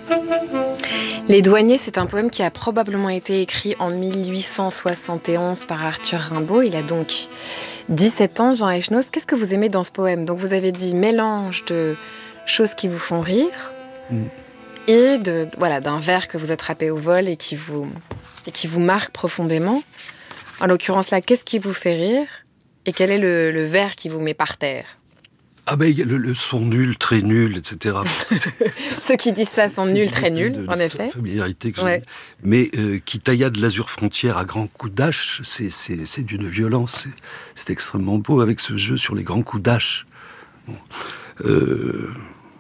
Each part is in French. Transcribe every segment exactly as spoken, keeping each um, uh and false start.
Les douaniers, c'est un poème qui a probablement été écrit en dix-huit cent soixante et onze par Arthur Rimbaud. Il a donc dix-sept ans, Jean Echenoz. Qu'est-ce que vous aimez dans ce poème? Donc vous avez dit mélange de choses qui vous font rire mm. et de, voilà, d'un vers que vous attrapez au vol et qui vous, et qui vous marque profondément. En l'occurrence là, qu'est-ce qui vous fait rire et quel est le, le vers qui vous met par terre? Ah ben, le, le son nul, très nul, et cetera. Ceux qui disent ça sont nuls, très nuls, de, de, en effet. Familiarité que ouais. j'ai. Mais euh, qui tailla de l'azur frontière à grands coups d'âche, c'est, c'est, c'est d'une violence. C'est, c'est extrêmement beau avec ce jeu sur les grands coups d'âche. Bon. Euh...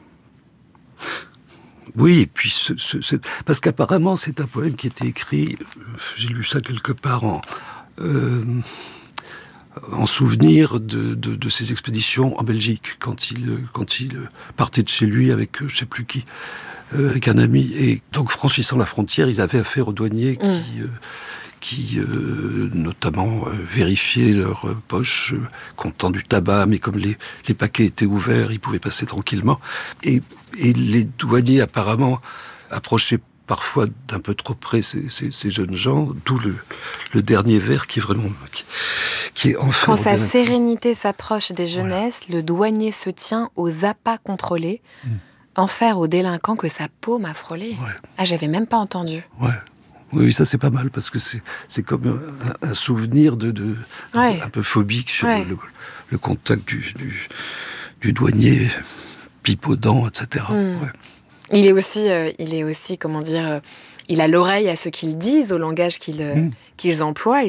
Oui, et puis ce, ce, ce... parce qu'apparemment c'est un poème qui était écrit, j'ai lu ça quelque part en... Euh... en souvenir de, de, de ses expéditions en Belgique, quand il, quand il partait de chez lui avec je ne sais plus qui, euh, avec un ami. Et donc, franchissant la frontière, ils avaient affaire aux douaniers qui, mmh. euh, qui euh, notamment, euh, vérifiaient leurs euh, poches, euh, comptant du tabac, mais comme les, les paquets étaient ouverts, ils pouvaient passer tranquillement. Et, et les douaniers, apparemment, approchaient parfois d'un peu trop près ces, ces, ces jeunes gens, d'où le, le dernier vers qui est vraiment... Qui, qui est enfin Quand sa sérénité s'approche des jeunesses, voilà. Le douanier se tient aux appâts contrôlés, mmh. enfer au délinquant que sa paume a frôlé. Ouais. Ah, j'avais même pas entendu. Ouais. Oui, ça c'est pas mal, parce que c'est, c'est comme un, un souvenir de, de, ouais. un, un peu phobique sur ouais. le, le contact du, du, du douanier, pipe aux dents, et cetera. Mmh. Ouais. Il est aussi, euh, il est aussi, comment dire, euh, il a l'oreille à ce qu'ils disent, au langage qu'ils, euh, mmh. qu'ils emploient.